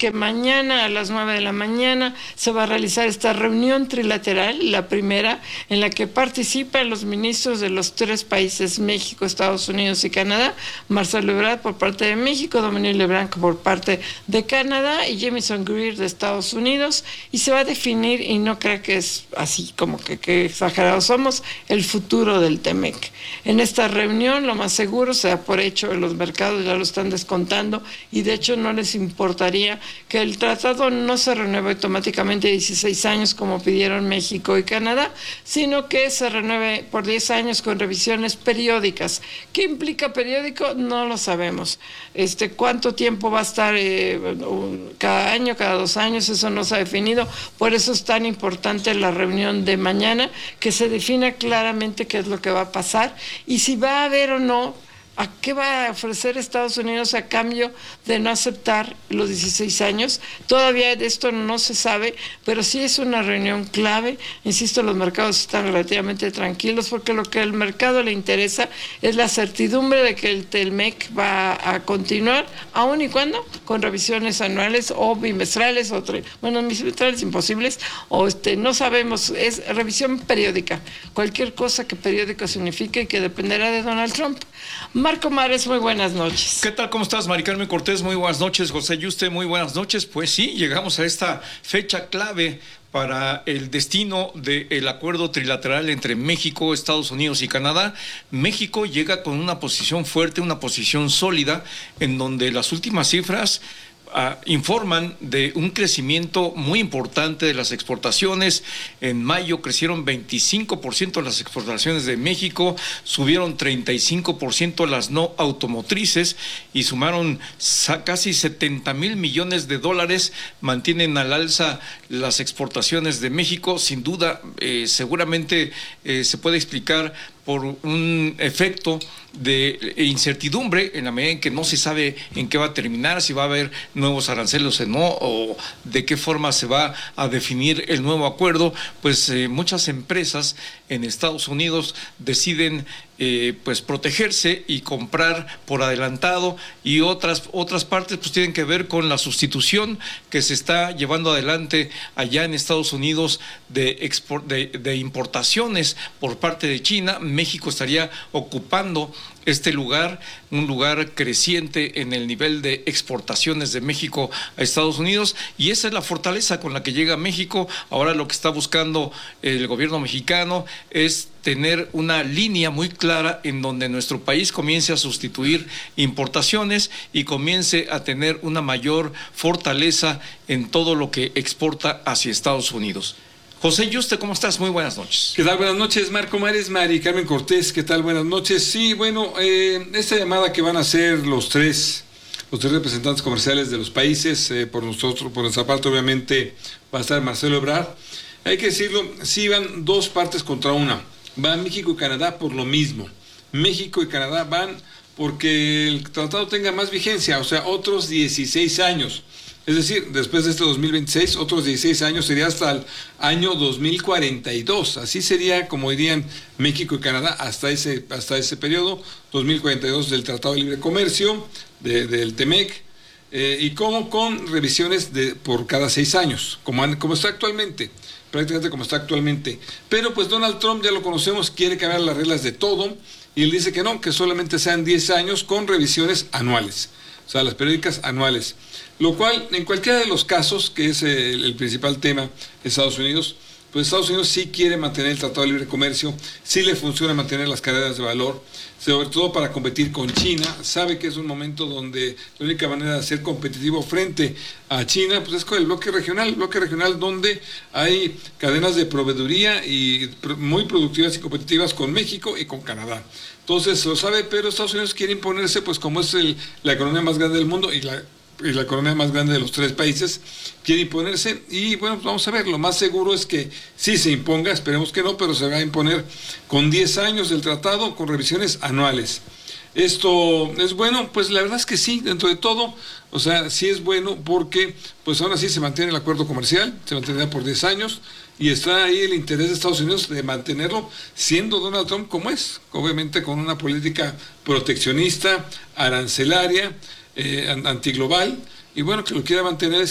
que mañana a las 9 de la mañana se va a realizar esta reunión trilateral, la primera, en la que participan los ministros de los tres países, México, Estados Unidos y Canadá, Marcelo Ebrard por parte de México, Dominique Lebrun por parte de Canadá y Jamieson Greer de Estados Unidos, y se va a definir, y no creo que es así como que exagerados somos, el futuro del TEMEC. En esta reunión, lo más seguro, se da por hecho, los mercados ya lo están descontando, y de hecho no les importaría que el tratado no se renueve automáticamente 16 años como pidieron México y Canadá, sino que se renueve por 10 años con revisiones periódicas. ¿Qué implica periódico? No lo sabemos. ¿Cuánto tiempo va a estar cada año, cada 2 años? Eso no se ha definido. Por eso es tan importante la reunión de mañana, que se defina claramente qué es lo que va a pasar y si va a haber o no. ¿A qué va a ofrecer Estados Unidos a cambio de no aceptar los 16 años? Todavía de esto no se sabe, pero sí es una reunión clave. Insisto, los mercados están relativamente tranquilos porque lo que al mercado le interesa es la certidumbre de que el TEMEC va a continuar, aun y cuando con revisiones anuales o bimestrales, bimestrales imposibles, o no sabemos, es revisión periódica. Cualquier cosa que periódico signifique y que dependerá de Donald Trump. Marco Mares, muy buenas noches. ¿Qué tal? ¿Cómo estás, Mari Carmen Cortés? Muy buenas noches. José Yuste, muy buenas noches. Pues sí, llegamos a esta fecha clave para el destino del acuerdo trilateral entre México, Estados Unidos y Canadá. México llega con una posición fuerte, una posición sólida, en donde las últimas cifras informan de un crecimiento muy importante de las exportaciones. En mayo crecieron 25% las exportaciones de México, subieron 35% las no automotrices y sumaron casi 70,000 millones de dólares. Mantienen al alza las exportaciones de México. Sin duda, seguramente se puede explicar por un efecto de incertidumbre en la medida en que no se sabe en qué va a terminar, si va a haber nuevos aranceles o no, o de qué forma se va a definir el nuevo acuerdo. Pues muchas empresas en Estados Unidos deciden pues protegerse y comprar por adelantado, y otras partes pues tienen que ver con la sustitución que se está llevando adelante allá en Estados Unidos de importaciones por parte de China. México estaría ocupando este lugar, un lugar creciente en el nivel de exportaciones de México a Estados Unidos, y esa es la fortaleza con la que llega México. Ahora lo que está buscando el gobierno mexicano es tener una línea muy clara en donde nuestro país comience a sustituir importaciones y comience a tener una mayor fortaleza en todo lo que exporta hacia Estados Unidos. José Yuste, ¿cómo estás? Muy buenas noches. ¿Qué tal? Buenas noches, Marco Mares, Mari Carmen Cortés, ¿qué tal? Buenas noches. Sí, bueno, esta llamada que van a hacer los tres representantes comerciales de los países, por nuestra parte obviamente va a estar Marcelo Ebrard. Hay que decirlo, sí van dos partes contra una. Van México y Canadá por lo mismo. México y Canadá van porque el tratado tenga más vigencia, o sea, otros 16 años. Es decir, después de este 2026, otros 16 años sería hasta el año 2042. Así sería, como dirían México y Canadá, hasta ese periodo, 2042 del Tratado de Libre Comercio, del TEMEC, y como con revisiones por cada 6 años, como está actualmente, prácticamente como está actualmente. Pero pues Donald Trump, ya lo conocemos, quiere cambiar las reglas de todo, y él dice que no, que solamente sean 10 años con revisiones anuales, o sea, las periódicas anuales. Lo cual, en cualquiera de los casos, que es el principal tema de Estados Unidos, pues Estados Unidos sí quiere mantener el Tratado de Libre Comercio, sí le funciona mantener las cadenas de valor, sobre todo para competir con China. Sabe que es un momento donde la única manera de ser competitivo frente a China pues es con el bloque regional donde hay cadenas de proveeduría y muy productivas y competitivas con México y con Canadá. Entonces lo sabe, pero Estados Unidos quiere imponerse, pues como es la economía más grande del mundo y la economía más grande de los tres países, quiere imponerse. Y bueno, vamos a ver, lo más seguro es que sí se imponga, esperemos que no, pero se va a imponer con 10 años del tratado, con revisiones anuales. ¿Esto es bueno? Pues la verdad es que sí, dentro de todo, o sea, sí es bueno porque pues aún así se mantiene el acuerdo comercial, se mantendrá por 10 años, y está ahí el interés de Estados Unidos de mantenerlo, siendo Donald Trump como es, obviamente con una política proteccionista, arancelaria, antiglobal, y bueno, que lo quiera mantener